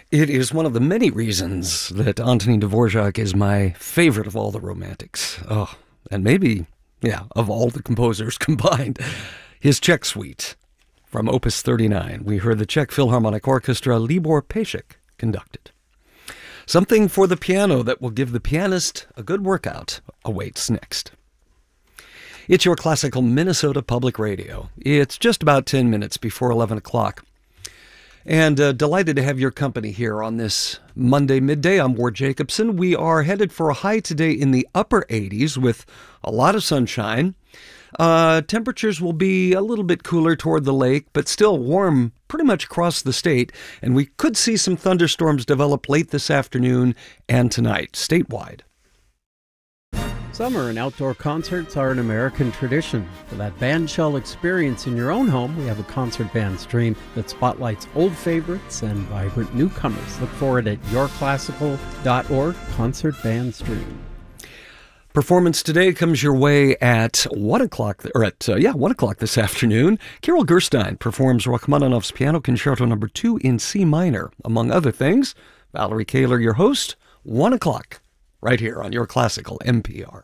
It is one of the many reasons that Antonin Dvorak is my favorite of all the romantics. Oh, and maybe, of all the composers combined. His Czech Suite from Opus 39. We heard the Czech Philharmonic Orchestra Libor Pešek conducted. Something for the piano that will give the pianist a good workout awaits next. It's your classical Minnesota Public Radio. It's just about 10 minutes before 11 o'clock. And delighted to have your company here on this Monday midday. I'm Ward Jacobson. We are headed for a high today in the upper 80s with a lot of sunshine. Temperatures will be a little bit cooler toward the lake, but still warm pretty much across the state. And we could see some thunderstorms develop late this afternoon and tonight, statewide. Summer and outdoor concerts are an American tradition. For that bandshell experience in your own home, we have a concert band stream that spotlights old favorites and vibrant newcomers. Look for it at yourclassical.org, Concert Band Stream. Performance today comes your way at 1 o'clock, 1 o'clock this afternoon. Kirill Gerstein performs Rachmaninoff's Piano Concerto No. 2 in C minor. Among other things, Valerie Kaler, your host, 1 o'clock, right here on Your Classical NPR.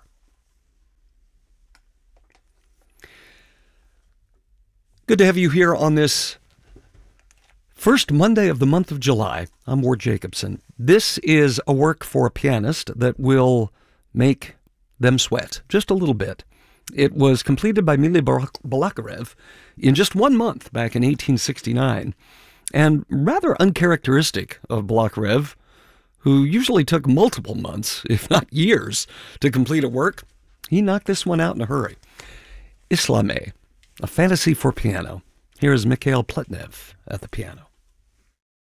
Good to have you here on this first Monday of the month of July. I'm Ward Jacobson. This is a work for a pianist that will make them sweat just a little bit. It was completed by Mily Balakirev in just 1 month back in 1869. And rather uncharacteristic of Balakirev, who usually took multiple months, if not years, to complete a work, he knocked this one out in a hurry. Islamé, a fantasy for piano. Here is Mikhail Pletnev at the piano.